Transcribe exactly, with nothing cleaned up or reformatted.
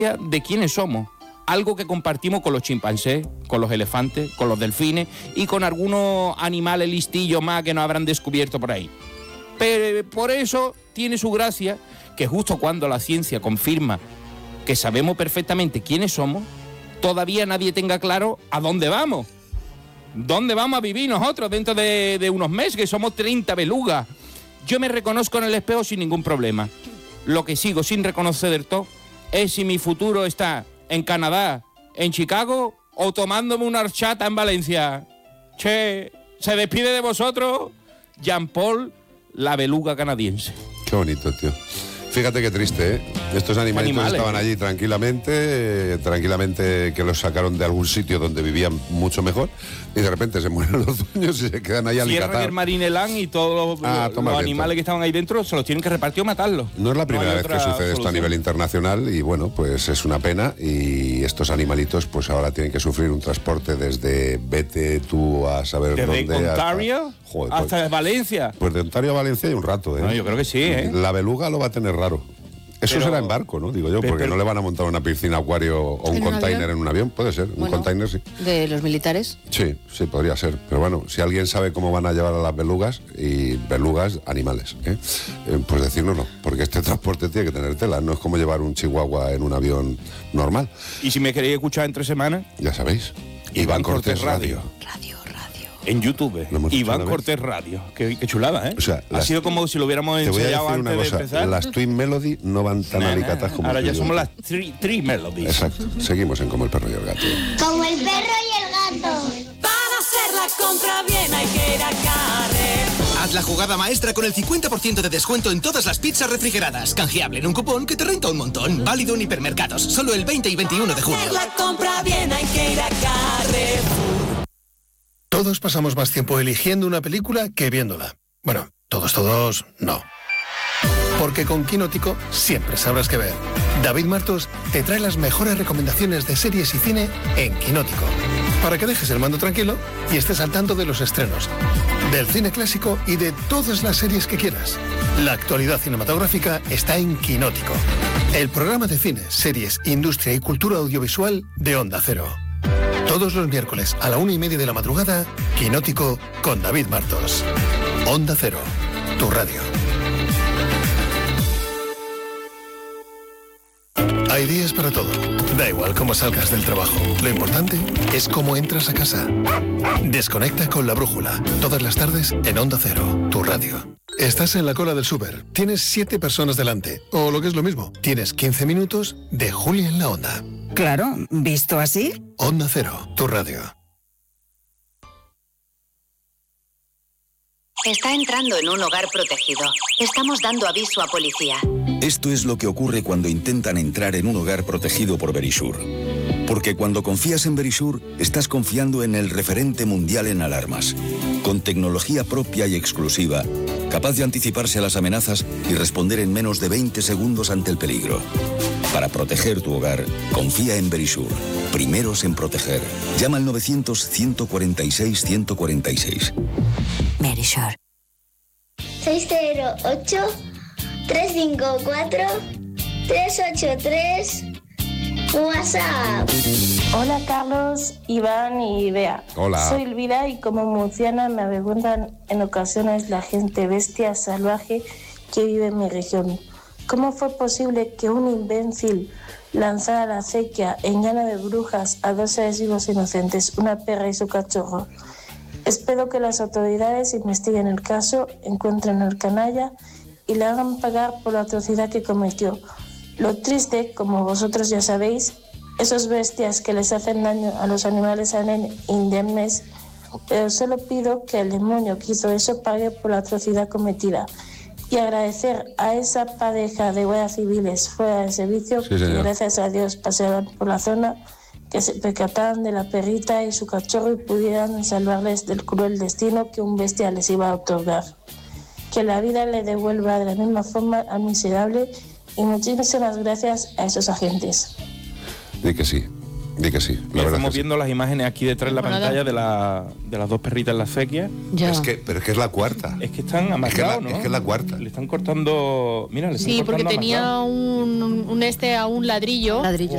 de quiénes somos. Algo que compartimos con los chimpancés, con los elefantes, con los delfines y con algunos animales listillos más que nos habrán descubierto por ahí. Pero por eso tiene su gracia que justo cuando la ciencia confirma que sabemos perfectamente quiénes somos, todavía nadie tenga claro a dónde vamos. ¿Dónde vamos a vivir nosotros dentro de, de unos meses, que somos treinta belugas? Yo me reconozco en el espejo sin ningún problema. Lo que sigo sin reconocer del todo es si mi futuro está en Canadá, en Chicago o tomándome una horchata en Valencia. Che, se despide de vosotros Jean-Paul, la beluga canadiense. Qué bonito, tío. Fíjate qué triste, ¿eh? Estos animalitos Animales. estaban allí tranquilamente, eh, tranquilamente que los sacaron de algún sitio donde vivían mucho mejor y de repente se mueren los dueños y se quedan ahí alicatados. Cierran el Marinelán y todos los, ah, los animales que estaban ahí dentro se los tienen que repartir o matarlos. No es la primera no vez que sucede solución. esto a nivel internacional y bueno, pues es una pena y estos animalitos pues ahora tienen que sufrir un transporte desde vete tú a saber desde dónde. Ontario hasta, joder, hasta pues, Valencia. Pues de Ontario a Valencia hay un rato, ¿eh? No, yo creo que sí, ¿eh? La beluga lo va a tener raro. Eso pero, será en barco, ¿no? Digo yo, porque pero, no le van a montar una piscina acuario o un container en un avión, puede ser, bueno, un container sí. ¿De los militares? Sí, sí, podría ser. Pero bueno, si alguien sabe cómo van a llevar a las belugas, y belugas, animales, ¿eh? Eh, pues decírnoslo, porque este transporte tiene que tener tela, no es como llevar un chihuahua en un avión normal. Y si me queréis escuchar entre semanas, ya sabéis, Iván, Iván Cortés, Cortés Radio. Radio. En YouTube, Iván Cortés Radio. Qué, qué chulada, ¿eh? O sea, ha las, sido como si lo hubiéramos ensayado antes una cosa, de empezar. Las Twin Melody no van tan nah, alicatas nah, como... Ahora ya somos las Three, three Melodies. Exacto. Seguimos en Como el perro y el gato. Como el perro y el gato. Para hacer la compra bien hay que ir a Carrefour. Haz la jugada maestra con el cincuenta por ciento de descuento en todas las pizzas refrigeradas. Canjeable en un cupón que te renta un montón. Válido en hipermercados. Solo el veinte y veintiuno de junio. Para hacer la compra bien hay que ir a Carrefour. Todos pasamos más tiempo eligiendo una película que viéndola. Bueno, todos, todos, no. Porque con Quinótico siempre sabrás qué ver. David Martos te trae las mejores recomendaciones de series y cine en Quinótico. Para que dejes el mando tranquilo y estés al tanto de los estrenos, del cine clásico y de todas las series que quieras. La actualidad cinematográfica está en Quinótico. El programa de cine, series, industria y cultura audiovisual de Onda Cero. Todos los miércoles a la una y media de la madrugada, Quinótico con David Martos. Onda Cero, tu radio. Hay días para todo. Da igual cómo salgas del trabajo. Lo importante es cómo entras a casa. Desconecta con La Brújula. Todas las tardes en Onda Cero, tu radio. Estás en la cola del súper. Tienes siete personas delante. O lo que es lo mismo, tienes quince minutos de Julia en la Onda. Claro, ¿visto así? Onda Cero, tu radio. Está entrando en un hogar protegido. Estamos dando aviso a policía. Esto es lo que ocurre cuando intentan entrar en un hogar protegido por Verisur. Porque cuando confías en Verisur, estás confiando en el referente mundial en alarmas. Con tecnología propia y exclusiva, capaz de anticiparse a las amenazas y responder en menos de veinte segundos ante el peligro. Para proteger tu hogar, confía en Verisur. Primeros en proteger. Llama al novecientos, ciento cuarenta y seis, ciento cuarenta y seis. Verisur. seis cero ocho, tres cinco cuatro, tres ocho tres. WhatsApp. Hola Carlos, Iván y Bea. Hola. Soy Elvira y como murciana me avergüenzan en ocasiones la gente bestia salvaje que vive en mi región. ¿Cómo fue posible que un imbécil lanzara la acequia en Llano de Brujas a dos seres vivos inocentes, una perra y su cachorro? Espero que las autoridades investiguen el caso, encuentren al canalla y le hagan pagar por la atrocidad que cometió. Lo triste, como vosotros ya sabéis, esos bestias que les hacen daño a los animales salen indemnes, pero solo pido que el demonio que hizo eso pague por la atrocidad cometida. Y agradecer a esa pareja de guardias civiles fuera de servicio, sí, que gracias a Dios pasaron por la zona, que se percataron de la perrita y su cachorro y pudieran salvarles del cruel destino que un bestia les iba a otorgar. Que la vida le devuelva de la misma forma al miserable. Y muchísimas gracias a esos agentes. Di que sí, di que sí. La Estamos verdad viendo sí. las imágenes aquí detrás en la Bueno, pantalla de, la, de las dos perritas en la acequia. Ya. Es que, pero es que es la cuarta. Es que están amarrados, es que la, ¿no? Es que es la cuarta. Le están cortando... Mira, le están Sí, cortando porque tenía amarrado. un, un este a un ladrillo, Ladrillo.